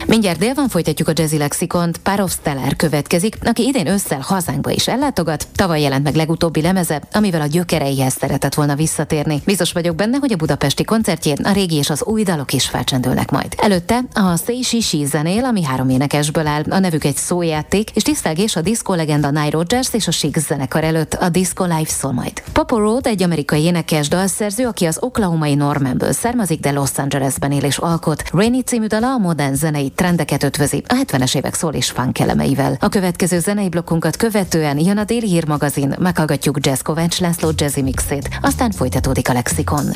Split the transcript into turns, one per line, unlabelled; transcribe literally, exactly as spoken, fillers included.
Mindjárt délben folytatjuk a Jazzy Lexikont. Parov Stelar következik, aki idén ősszel hazánkba is ellátogat. Tavaly jelent meg legutóbbi lemeze, amivel a gyökereihez szeretett volna visszatérni. Biztos vagyok benne, hogy a budapesti koncertjén a régi és az új dalok is felcsendülnek majd. Előtte a Say She She zenél, ami három énekesből áll. A nevük egy szójáték, és tisztelgés a diszkó legenda Nile Rodgers és a Chic zenekar előtt. A Disco Live szól majd. Papa Road egy amerikai énekes dalszerző, aki az oklahomai Normanből származik, de Los Angelesben él és alkot. Rainy című dala a modern zenei trendeket ötvözi a hetvenes évek szól és funk elemeivel. A következő zenei blokkunkat követően jön a Déli Hírmagazin, meghallgatjuk Jazz Kovács László jazzy mixét, aztán folytatódik a Lexikon.